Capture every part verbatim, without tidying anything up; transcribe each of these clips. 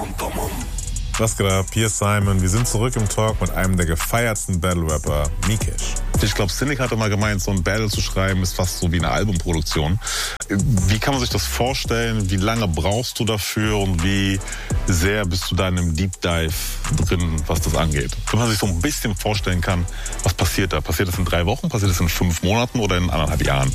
Was geht ab? Hier ist Simon. Wir sind zurück im Talk mit einem der gefeiertsten Battle-Rapper, Mikesh. Ich glaube, Cynic hatte mal gemeint, so ein Battle zu schreiben ist fast so wie eine Albumproduktion. Wie kann man sich das vorstellen? Wie lange brauchst du dafür und wie sehr bist du da in einem Deep Dive drin, was das angeht? Wenn man sich so ein bisschen vorstellen kann, was passiert da? Passiert das in drei Wochen? Passiert das in fünf Monaten oder in anderthalb Jahren?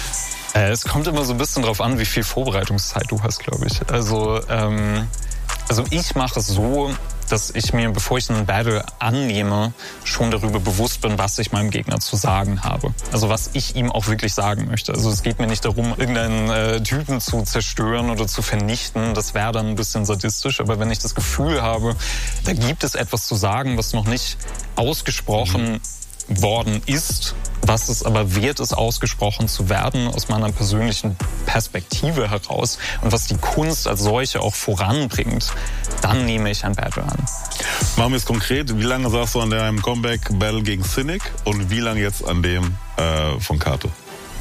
Es kommt immer so ein bisschen drauf an, wie viel Vorbereitungszeit du hast, glaube ich. Also, ähm, also ich mache es so, dass ich mir, bevor ich einen Battle annehme, schon darüber bewusst bin, was ich meinem Gegner zu sagen habe. Also was ich ihm auch wirklich sagen möchte. Also es geht mir nicht darum, irgendeinen äh, Typen zu zerstören oder zu vernichten. Das wäre dann ein bisschen sadistisch. Aber wenn ich das Gefühl habe, da gibt es etwas zu sagen, was noch nicht ausgesprochen mhm. worden ist, was es aber wert ist, ausgesprochen zu werden, aus meiner persönlichen Perspektive heraus und was die Kunst als solche auch voranbringt, dann nehme ich ein Battle an. Machen wir es konkret. Wie lange saßt du an deinem Comeback-Battle gegen Cynic und wie lange jetzt an dem äh, von Kato?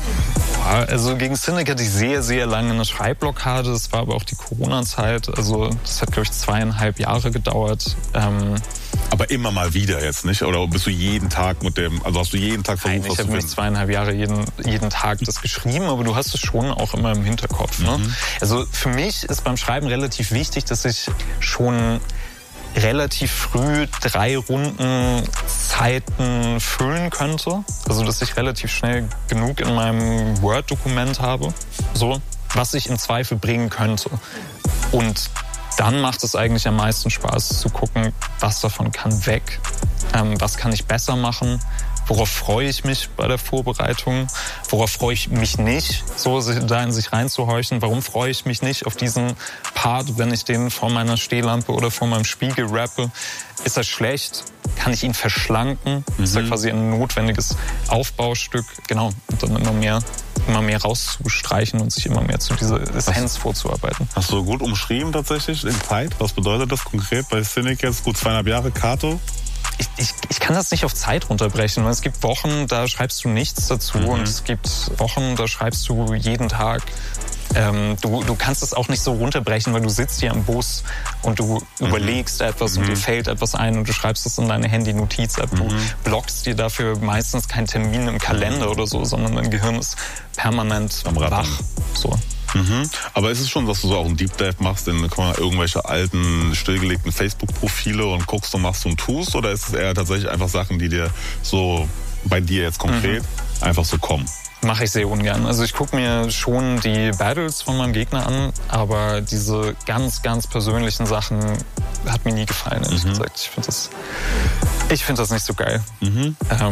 Also gegen Cynic hatte ich sehr, sehr lange eine Schreibblockade. Das war aber auch die Corona-Zeit. Also das hat, glaube ich, zweieinhalb Jahre gedauert. Ähm aber immer mal wieder jetzt, nicht? Oder bist du jeden Tag mit dem, also hast du jeden Tag versucht, Nein, was ich habe nicht zweieinhalb Jahre jeden, jeden Tag das geschrieben, aber du hast es schon auch immer im Hinterkopf. Ne? Mhm. Also für mich ist beim Schreiben relativ wichtig, dass ich schon relativ früh drei Runden Zeiten füllen könnte. Also, dass ich relativ schnell genug in meinem Word-Dokument habe, so, was ich im Zweifel bringen könnte. Und dann macht es eigentlich am meisten Spaß zu gucken, was davon kann weg, ähm, was kann ich besser machen, worauf freue ich mich bei der Vorbereitung, worauf freue ich mich nicht, so da in sich reinzuhorchen, warum freue ich mich nicht auf diesen Part, wenn ich den vor meiner Stehlampe oder vor meinem Spiegel rappe, ist er schlecht, kann ich ihn verschlanken, mhm. ist er quasi ein notwendiges Aufbaustück, genau, und dann immer mehr immer mehr rauszustreichen und sich immer mehr zu dieser Essenz vorzuarbeiten. Hast du gut umschrieben tatsächlich in Zeit? Was bedeutet das konkret bei Cynic jetzt? Gut zweieinhalb Jahre, Kato? Ich, ich, ich kann das nicht auf Zeit runterbrechen, weil es gibt Wochen, da schreibst du nichts dazu mhm. und es gibt Wochen, da schreibst du jeden Tag. Ähm, du, du kannst es auch nicht so runterbrechen, weil du sitzt hier im Bus und du mhm. überlegst etwas mhm. und dir fällt etwas ein und du schreibst es in deine Handy-Notiz-App. Mhm. Du blockst dir dafür meistens keinen Termin im Kalender oder so, sondern dein Gehirn ist permanent am wach. So. Mhm. Aber ist es schon, dass du so auch einen Deep Dive machst in mal, irgendwelche alten, stillgelegten Facebook-Profile und guckst und machst und tust? Oder ist es eher tatsächlich einfach Sachen, die dir so bei dir jetzt konkret mhm. einfach so kommen? Mache ich sehr ungern. Also ich gucke mir schon die Battles von meinem Gegner an, aber diese ganz, ganz persönlichen Sachen hat mir nie gefallen, ehrlich mhm. gesagt. Ich finde das, ich find das nicht so geil. Mhm. Ähm,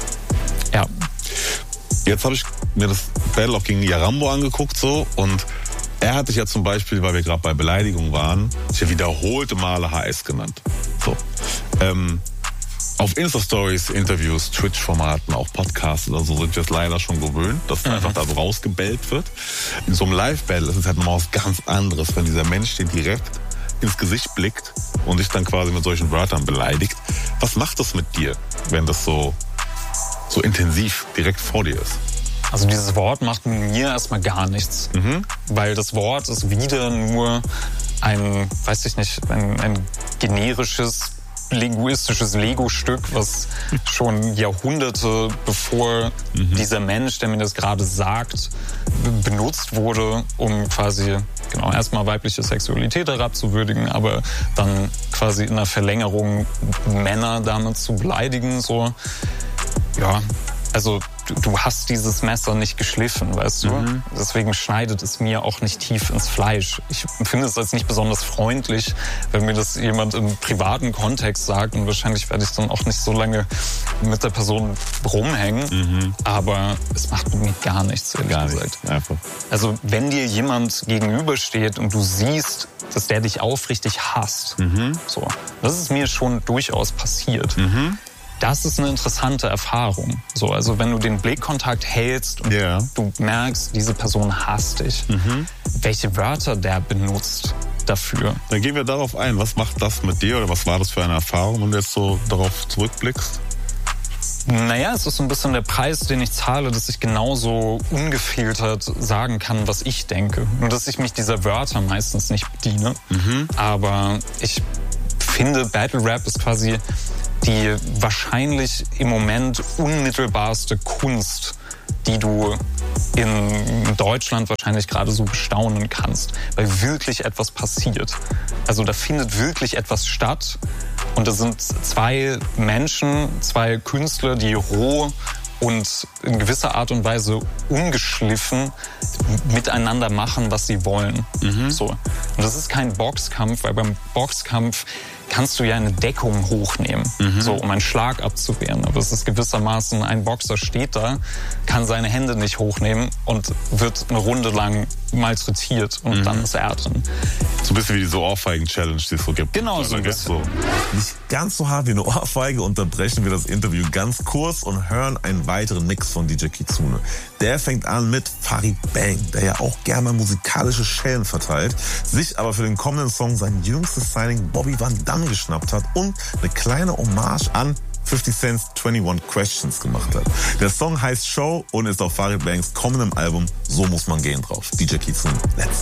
ja. Jetzt habe ich mir das Battle auch gegen Yarambo angeguckt so und er hat dich ja zum Beispiel, weil wir gerade bei Beleidigung waren, sich ja wiederholte Male H S genannt. So. Ähm, auf Insta-Stories, Interviews, Twitch-Formaten, auch Podcasts oder so sind wir es leider schon gewöhnt, dass mhm. einfach da so rausgebellt wird. In so einem Live-Battle ist es halt nochmal was ganz anderes, wenn dieser Mensch dir direkt ins Gesicht blickt und dich dann quasi mit solchen Wörtern beleidigt. Was macht das mit dir, wenn das so so intensiv direkt vor dir ist? Also dieses Wort macht mit mir erstmal gar nichts. Mhm. Weil das Wort ist wieder nur ein, weiß ich nicht, ein, ein generisches, linguistisches Lego-Stück, was schon Jahrhunderte bevor mhm. dieser Mensch, der mir das gerade sagt, benutzt wurde, um quasi genau erstmal weibliche Sexualität herabzuwürdigen, aber dann quasi in der Verlängerung Männer damit zu beleidigen, so. Ja, also du, du hast dieses Messer nicht geschliffen, weißt du? Mhm. Deswegen schneidet es mir auch nicht tief ins Fleisch. Ich finde es als nicht besonders freundlich, wenn mir das jemand im privaten Kontext sagt und wahrscheinlich werde ich dann auch nicht so lange mit der Person rumhängen. Mhm. Aber es macht mit mir gar nichts, ehrlich gar gesagt. Nicht. Einfach. Also wenn dir jemand gegenübersteht und du siehst, dass der dich aufrichtig hasst, mhm. so, das ist mir schon durchaus passiert. Mhm. Das ist eine interessante Erfahrung. So, also wenn du den Blickkontakt hältst und yeah. du merkst, diese Person hasst dich, mhm. welche Wörter der benutzt dafür. Dann gehen wir darauf ein. Was macht das mit dir oder was war das für eine Erfahrung, wenn du jetzt so darauf zurückblickst? Naja, es ist so ein bisschen der Preis, den ich zahle, dass ich genauso ungefiltert sagen kann, was ich denke. Nur, dass ich mich dieser Wörter meistens nicht bediene. Mhm. Aber ich finde, Battle Rap ist quasi die wahrscheinlich im Moment unmittelbarste Kunst, die du in Deutschland wahrscheinlich gerade so bestaunen kannst, weil wirklich etwas passiert. Also da findet wirklich etwas statt und da sind zwei Menschen, zwei Künstler, die roh und in gewisser Art und Weise ungeschliffen miteinander machen, was sie wollen. Mhm. So. Und das ist kein Boxkampf, weil beim Boxkampf kannst du ja eine Deckung hochnehmen, mhm. so, um einen Schlag abzuwehren. Aber es ist gewissermaßen, ein Boxer steht da, kann seine Hände nicht hochnehmen und wird eine Runde lang malträtiert und mhm. dann ist er drin. So ein bisschen wie diese Ohrfeigen-Challenge, die es so gibt. Genau, so ein bisschen. So. Nicht ganz so hart wie eine Ohrfeige unterbrechen wir das Interview ganz kurz und hören einen weiteren Mix von D J Kizune. Der fängt an mit Farid Bang, der ja auch gerne musikalische Schellen verteilt, sich aber für den kommenden Song sein jüngstes Signing Bobby Van Damme geschnappt hat und eine kleine Hommage an fifty Cent's einundzwanzig Questions gemacht hat. Der Song heißt Show und ist auf Farid Bangs kommendem Album So muss man gehen drauf. D J Kizune, let's